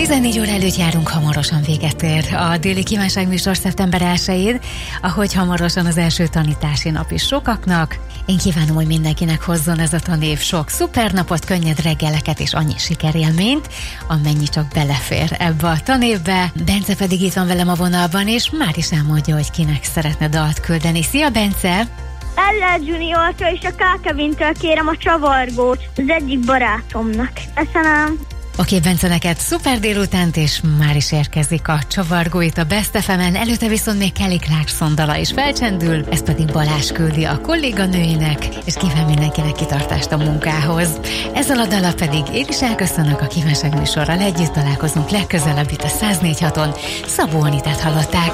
14 óra előtt járunk, hamarosan véget ér a déli kívánságműsor szeptember 1-én, ahogy hamarosan az első tanítási nap is sokaknak. Én kívánom, hogy mindenkinek hozzon ez a tanév sok szupernapot, könnyed reggeleket és annyi sikerélményt, amennyi csak belefér ebbe a tanévbe. Bence pedig itt van velem a vonalban, és már is elmondja, hogy kinek szeretne dalt küldeni. Szia, Bence! LL Juniortól és a K. Kevintől kérem a Csavargót az egyik barátomnak. Köszönöm. Oké, Bence, neked szuper délutánt, és már is érkezik a Csavargó itt a Best FM-en. Előtte viszont még Kelly Clarkson dala is felcsendül, ezt pedig Balázs küldi a kolléganőinek, és kíván mindenkinek kitartást a munkához. Ezzel a dala pedig én is elköszönök, a kívánságműsorral együtt találkozunk legközelebb itt a 104.6-on. Szabó Anitát hallották.